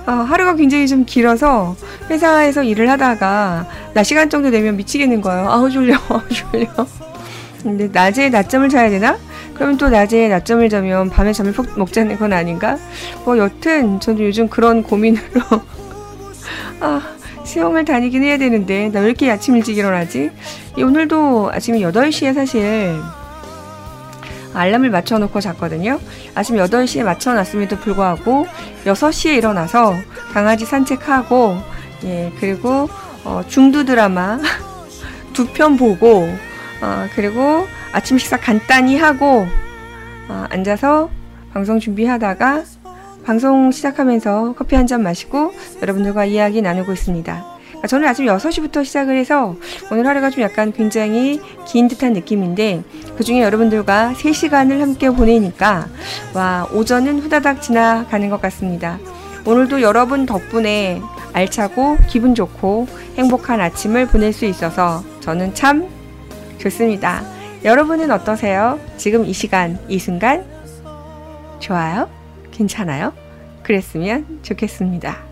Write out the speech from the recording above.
하루가 굉장히 좀 길어서 회사에서 일을 하다가 낮 시간 정도 되면 미치겠는 거예요. 아우 졸려, 아우 졸려. 근데 낮에 낮잠을 자야 되나? 그러면 또 낮에 낮잠을 자면 밤에 잠을 푹 못 자는 건 아닌가? 뭐 여튼 저도 요즘 그런 고민으로 수영을 다니긴 해야 되는데 나 왜 이렇게 아침 일찍 일어나지? 오늘도 아침 8시에 사실 알람을 맞춰놓고 잤거든요. 아침 8시에 맞춰놨음에도 불구하고 6시에 일어나서 강아지 산책하고 그리고 중두 드라마 2편 보고 그리고 아침 식사 간단히 하고 앉아서 방송 준비하다가 방송 시작하면서 커피 한 잔 마시고 여러분들과 이야기 나누고 있습니다. 저는 아침 6시부터 시작을 해서 오늘 하루가 좀 약간 굉장히 긴 듯한 느낌인데 그중에 여러분들과 3시간을 함께 보내니까 오전은 후다닥 지나가는 것 같습니다. 오늘도 여러분 덕분에 알차고 기분 좋고 행복한 아침을 보낼 수 있어서 저는 참 좋습니다. 여러분은 어떠세요? 지금 이 시간, 이 순간? 좋아요? 괜찮아요? 그랬으면 좋겠습니다.